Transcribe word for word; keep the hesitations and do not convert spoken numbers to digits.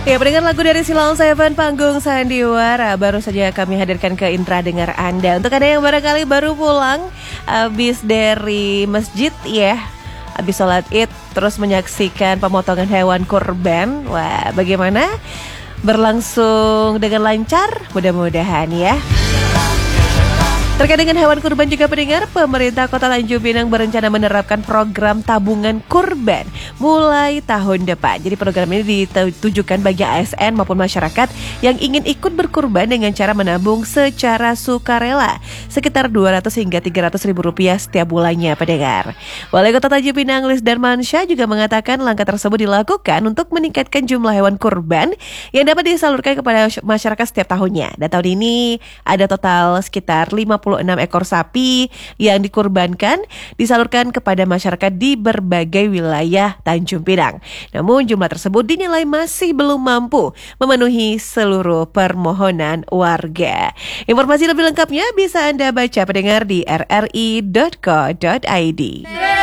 Ya, pendengar lagu dari Silon Seven Panggung Sandiwara baru saja kami hadirkan ke Indra dengar Anda. Untuk Anda yang barangkali baru pulang habis dari masjid ya, habis sholat Id terus menyaksikan pemotongan hewan kurban. Wah, bagaimana? Berlangsung dengan lancar? Mudah-mudahan ya. Terkait dengan hewan kurban juga pendengar, pemerintah Kota Tanjung Pinang berencana menerapkan program tabungan kurban mulai tahun depan. Jadi program ini ditujukan bagi A S N maupun masyarakat yang ingin ikut berkurban dengan cara menabung secara sukarela sekitar dua ratus hingga tiga ratus ribu rupiah setiap bulannya pendengar. Wali Kota Tanjung Pinang Lis Darmansyah juga mengatakan langkah tersebut dilakukan untuk meningkatkan jumlah hewan kurban yang dapat disalurkan kepada masyarakat setiap tahunnya. Dan tahun ini ada total sekitar lima puluh enam ekor sapi yang dikurbankan disalurkan kepada masyarakat di berbagai wilayah Tanjung Pinang. Namun jumlah tersebut dinilai masih belum mampu memenuhi seluruh permohonan warga. Informasi lebih lengkapnya bisa Anda baca pendengar di r r i dot co dot i d.